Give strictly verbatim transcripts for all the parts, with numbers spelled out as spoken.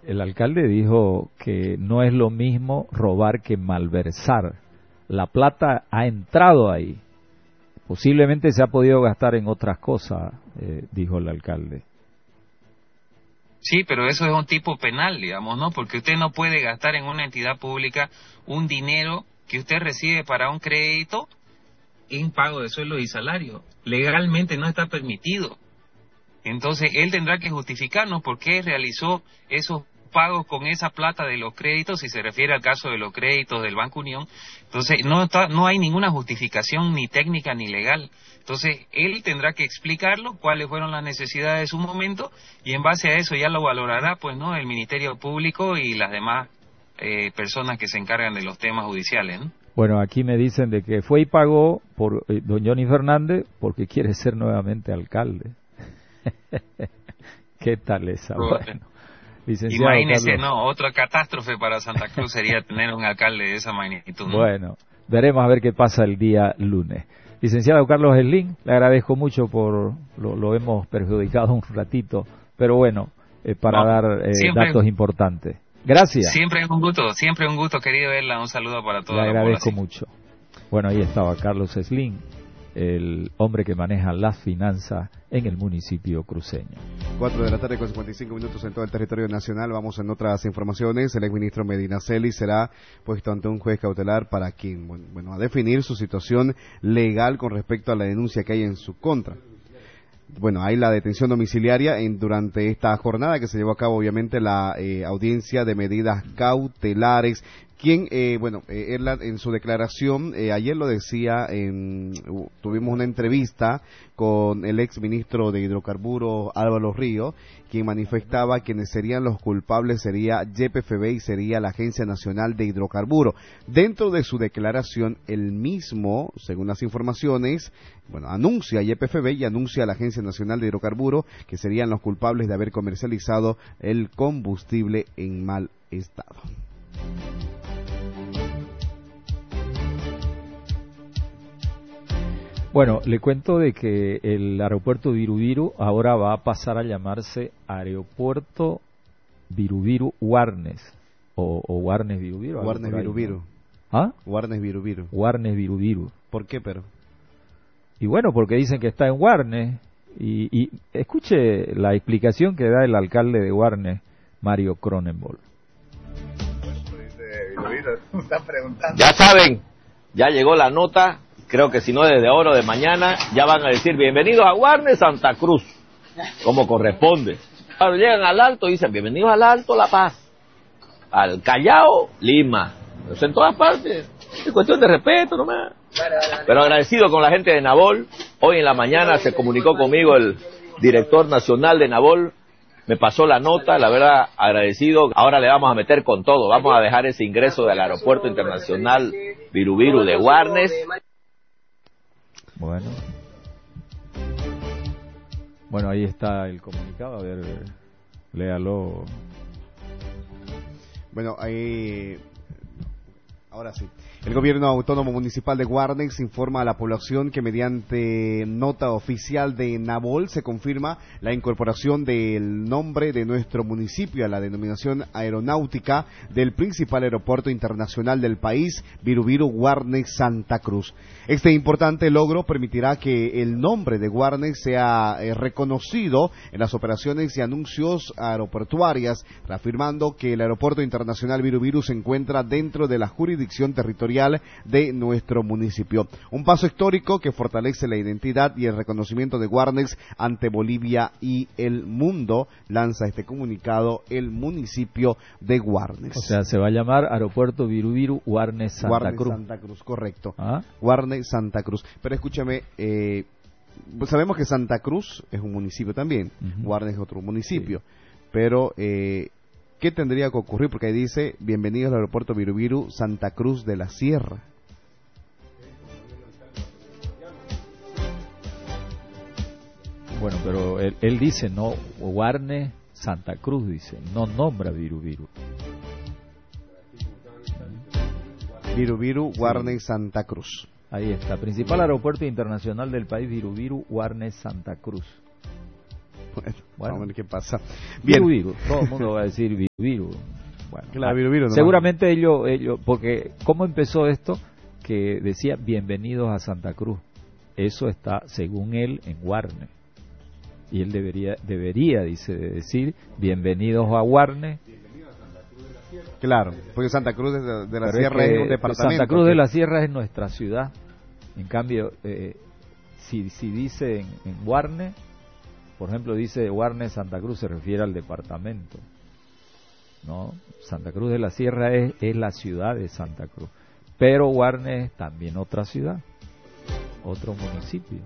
el alcalde dijo que no es lo mismo robar que malversar. La plata ha entrado ahí. Posiblemente se ha podido gastar en otras cosas, eh, dijo el alcalde. Sí, pero eso es un tipo penal, digamos, ¿no? Porque usted no puede gastar en una entidad pública un dinero que usted recibe para un crédito en pago de sueldo y salario. Legalmente no está permitido. Entonces, él tendrá que justificarnos por qué realizó esos pagos con esa plata de los créditos, si se refiere al caso de los créditos del Banco Unión. Entonces, no está, no hay ninguna justificación ni técnica ni legal. Entonces, él tendrá que explicarlo, cuáles fueron las necesidades de su momento, y en base a eso ya lo valorará, pues, ¿no?, el Ministerio Público y las demás eh, personas que se encargan de los temas judiciales, ¿no? Bueno, aquí me dicen de que fue y pagó por eh, don Johnny Fernández porque quiere ser nuevamente alcalde. ¿Qué tal esa? Bueno, licenciado imagínese, Carlos. no, otra catástrofe para Santa Cruz sería tener un alcalde de esa magnitud, ¿no? Bueno, veremos a ver qué pasa el día lunes. Licenciado Carlos Slim, le agradezco mucho por lo, lo hemos perjudicado un ratito, pero bueno, eh, para no, dar eh, siempre, datos importantes. Gracias. Siempre es un gusto, siempre un gusto, querido verla. Un saludo para todos. Le agradezco mucho. Bueno, ahí estaba Carlos Slim, el hombre que maneja las finanzas en el municipio cruceño. Cuatro de la tarde con cincuenta y cinco minutos en todo el territorio nacional. Vamos en otras informaciones. El exministro Medinaceli será puesto ante un juez cautelar para quien, bueno, a definir su situación legal con respecto a la denuncia que hay en su contra. Bueno, hay la detención domiciliaria en, durante esta jornada que se llevó a cabo, obviamente, la eh, audiencia de medidas cautelares. Quien, eh, bueno, eh, él en su declaración, eh, ayer lo decía, en, uh, tuvimos una entrevista con el ex ministro de Hidrocarburos, Álvaro Río, quien manifestaba que quienes serían los culpables sería Y P F B y sería la Agencia Nacional de Hidrocarburos. Dentro de su declaración, él mismo, según las informaciones, bueno, anuncia a Y P F B y anuncia a la Agencia Nacional de Hidrocarburos que serían los culpables de haber comercializado el combustible en mal estado. Bueno, le cuento de que el aeropuerto Virubiru ahora va a pasar a llamarse Aeropuerto Virubiru Warnes o, o Warnes Virubiru. Warnes Virubiru. ¿Ah? Warnes Virubiru. Warnes Virubiru. ¿Por qué, pero? Y bueno, porque dicen que está en Warnes y, y escuche la explicación que da el alcalde de Warnes, Mario Cronenbol. Ya saben, ya llegó la nota. Creo que si no desde ahora o de mañana ya van a decir bienvenidos a Warnes Santa Cruz, como corresponde. Cuando llegan al Alto dicen bienvenidos al Alto La Paz, al Callao Lima, pues en todas partes, es cuestión de respeto nomás. Pero agradecido con la gente de Nabol. Hoy en la mañana se comunicó conmigo el director nacional de Nabol, me pasó la nota, la verdad agradecido. Ahora le vamos a meter con todo, vamos a dejar ese ingreso del aeropuerto internacional Virubiru de Warnes. Bueno, bueno, ahí está el comunicado, a ver, léalo. Bueno, ahí, ahora sí. El gobierno autónomo municipal de Warnes informa a la población que mediante nota oficial de Nabol se confirma la incorporación del nombre de nuestro municipio a la denominación aeronáutica del principal aeropuerto internacional del país, Virubiru Warnes Santa Cruz. Este importante logro permitirá que el nombre de Warnes sea eh, reconocido en las operaciones y anuncios aeroportuarias, reafirmando que el aeropuerto internacional Virubiru se encuentra dentro de la jurisdicción territorial de nuestro municipio. Un paso histórico que fortalece la identidad y el reconocimiento de Warnes ante Bolivia y el mundo, lanza este comunicado el municipio de Warnes. O sea, se va a llamar Aeropuerto Virubiru Warnes Santa Warnes Cruz. Santa Cruz, correcto. ¿Ah? Warnes Santa Cruz. Pero escúchame, eh, sabemos que Santa Cruz es un municipio también, uh-huh. Warnes es otro municipio, sí. Pero eh, ¿qué tendría que ocurrir? Porque ahí dice, bienvenidos al aeropuerto Virubiru, Santa Cruz de la Sierra. Bueno, pero él, él dice, no, Warnes Santa Cruz, dice, no nombra Virubiru. Virubiru, Warnes, Santa Cruz. Ahí está, principal aeropuerto internacional del país, Virubiru, Warnes, Santa Cruz. Bueno, bueno, vamos a ver qué pasa. Bien. Viru, viru. Todo el mundo va a decir viru, viru. Bueno, claro, viru, viru, seguramente ellos, ellos, porque ¿cómo empezó esto? Que decía bienvenidos a Santa Cruz. Eso está, según él, en Guarne. Y él debería, debería, dice, decir bienvenidos a Guarne. Claro, porque Santa Cruz de, de la Pero Sierra es, es un departamento. Santa Cruz de la Sierra es nuestra ciudad. En cambio, eh, si, si dice en, en Guarne, por ejemplo, dice Guarne Santa Cruz, se refiere al departamento. No, Santa Cruz de la Sierra es, es la ciudad de Santa Cruz. Pero Guarne es también otra ciudad, otro municipio.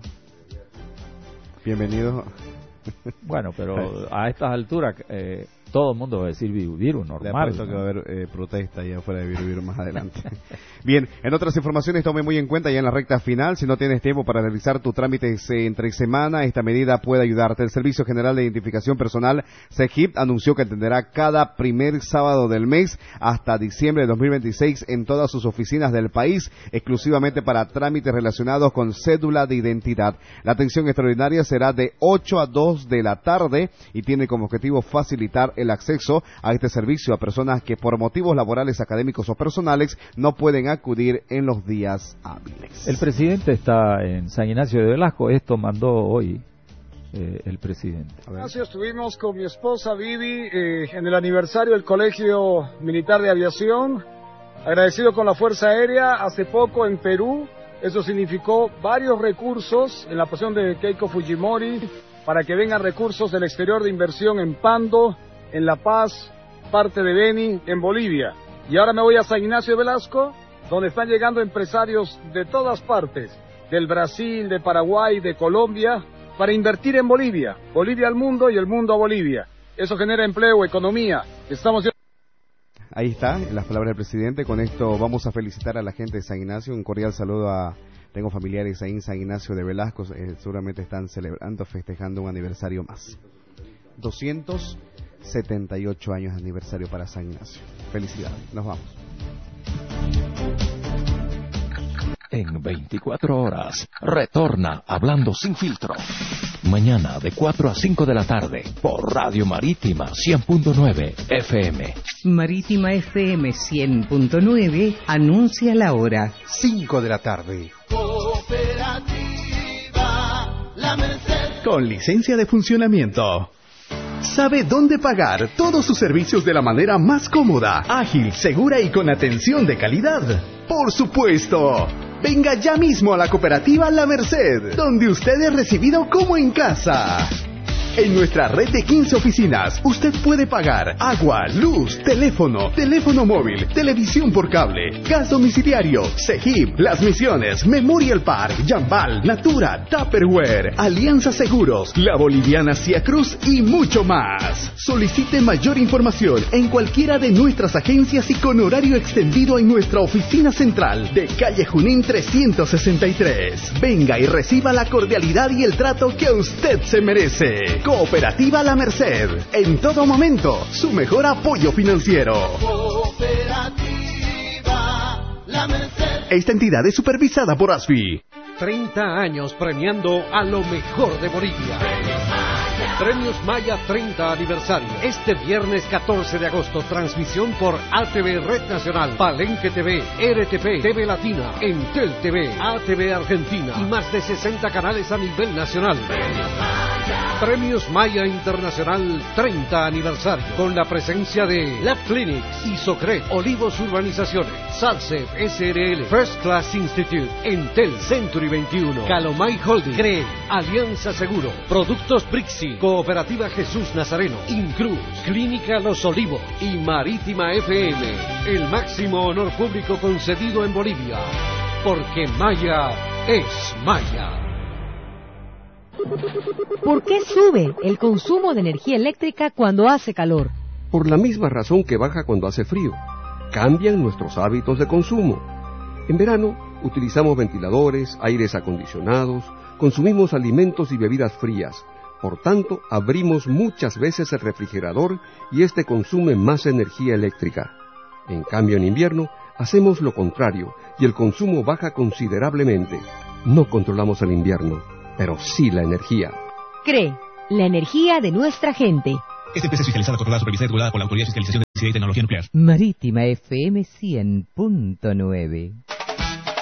Bienvenidos. Bueno, pero a estas alturas eh, todo el mundo va a decir viru, viru, normal. Le apuesto, ¿no?, que va a haber eh, protesta allá afuera de viru, viru más adelante. Bien, en otras informaciones, tome muy en cuenta ya en la recta final, si no tienes tiempo para realizar tus trámites eh, entre semana, esta medida puede ayudarte. El Servicio General de Identificación Personal, SEGIP, anunció que atenderá cada primer sábado del mes hasta diciembre de dos mil veintiséis en todas sus oficinas del país, exclusivamente para trámites relacionados con cédula de identidad. La atención extraordinaria será de ocho a dos de la tarde y tiene como objetivo facilitar el acceso a este servicio a personas que por motivos laborales, académicos o personales no pueden acudir en los días hábiles. El presidente está en San Ignacio de Velasco, esto mandó hoy eh, el presidente. Gracias, estuvimos con mi esposa Vivi eh, en el aniversario del Colegio Militar de Aviación, agradecido con la Fuerza Aérea. Hace poco en Perú, eso significó varios recursos en la posición de Keiko Fujimori, para que vengan recursos del exterior de inversión en Pando, en La Paz, parte de Beni, en Bolivia. Y ahora me voy a San Ignacio de Velasco, donde están llegando empresarios de todas partes, del Brasil, de Paraguay, de Colombia, para invertir en Bolivia. Bolivia al mundo y el mundo a Bolivia. Eso genera empleo, economía. Estamos... Ahí está, las palabras del presidente. Con esto vamos a felicitar a la gente de San Ignacio. Un cordial saludo a... Tengo familiares ahí en San Ignacio de Velasco, eh, seguramente están celebrando, festejando un aniversario más. doscientos setenta y ocho años de aniversario para San Ignacio. Felicidades, nos vamos. En veinticuatro horas, retorna Hablando Sin Filtro. Mañana de cuatro a cinco de la tarde, por Radio Marítima cien punto nueve F M. Marítima F M cien punto nueve anuncia la hora. cinco de la tarde. Cooperativa La Merced. Con licencia de funcionamiento. Sabe dónde pagar todos sus servicios de la manera más cómoda, ágil, segura y con atención de calidad. Por supuesto. Venga ya mismo a la cooperativa La Merced, donde usted es recibido como en casa. En nuestra red de quince oficinas, usted puede pagar agua, luz, teléfono, teléfono móvil, televisión por cable, gas domiciliario, SEGIP, Las Misiones, Memorial Park, Jambal, Natura, Tupperware, Alianza Seguros, La Boliviana Cia Cruz y mucho más. Solicite mayor información en cualquiera de nuestras agencias y con horario extendido en nuestra oficina central de calle Junín trescientos sesenta y tres. Venga y reciba la cordialidad y el trato que usted se merece. Cooperativa La Merced, en todo momento, su mejor apoyo financiero. Cooperativa La Merced. Esta entidad es supervisada por ASFI. treinta años premiando a lo mejor de Bolivia. Premios Maya treinta aniversario. Este viernes catorce de agosto, transmisión por A T V Red Nacional, Palenque T V, R T P, T V Latina, Entel T V, A T V Argentina y más de sesenta canales a nivel nacional. Premios Maya Internacional treinta aniversario, con la presencia de Lab Clinics, Isocred, Olivos Urbanizaciones, Salsef S R L, First Class Institute, Entel Century veintiuno, Calomay Holding, CREE, Alianza Seguro, Productos Brixi, Cooperativa Jesús Nazareno, Incruz, Clínica Los Olivos y Marítima F M, el máximo honor público concedido en Bolivia, porque Maya es Maya. ¿Por qué sube el consumo de energía eléctrica cuando hace calor? Por la misma razón que baja cuando hace frío. Cambian nuestros hábitos de consumo. En verano utilizamos ventiladores, aires acondicionados, consumimos alimentos y bebidas frías. Por tanto, abrimos muchas veces el refrigerador y este consume más energía eléctrica. En cambio, en invierno hacemos lo contrario y el consumo baja considerablemente. No controlamos el invierno, pero sí la energía. CREE, la energía de nuestra gente. Esta empresa es fiscalizada, controlada, supervisada y regulada por la Autoridad de Fiscalización de Electricidad y Tecnología Nuclear. Marítima F M cien punto nueve.